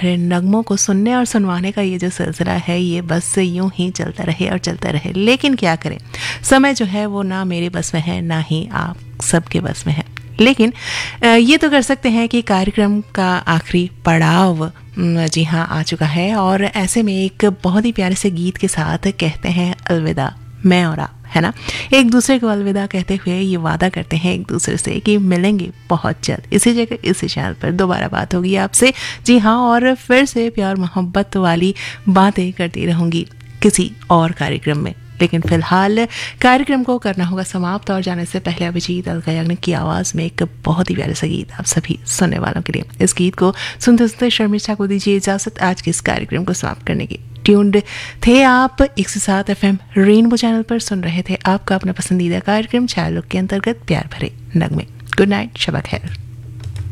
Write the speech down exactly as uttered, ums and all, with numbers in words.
भरे नगमों को सुनने और सुनवाने का ये जो सिलसिला है ये बस यूं ही चलता रहे और चलता रहे। लेकिन क्या करें, समय जो है वो ना मेरे बस में है ना ही आप सबके बस में है। लेकिन ये तो कर सकते हैं कि कार्यक्रम का आखिरी पड़ाव जी हाँ आ चुका है, और ऐसे में एक बहुत ही प्यारे से गीत के साथ कहते हैं अलविदा मैं और आप, है ना। एक दूसरे को अलविदा कहते हुए ये वादा करते हैं एक दूसरे से कि मिलेंगे बहुत जल्द इसी जगह इसी चैनल पर, दोबारा बात होगी आपसे जी हाँ, और फिर से प्यार मोहब्बत वाली बातें करती रहूंगी किसी और कार्यक्रम में। लेकिन फिलहाल कार्यक्रम को करना होगा समाप्त, और जाने से पहले अभिजीत अलका याग्निक की आवाज़ में एक बहुत ही प्यारा सा गीत आप सभी सुनने वालों के लिए। इस गीत को सुनते सुनते शर्मिष्ठा को दीजिए इजाज़त आज के इस कार्यक्रम को समाप्त करने की। ट्यून्ड थे आप एक सौ सात एफ एम रेनबो चैनल पर, सुन रहे थे आपका अपना पसंदीदा कार्यक्रम छाया लोक के अंतर्गत प्यार भरे नगमे। गुड नाइट, शब खैर।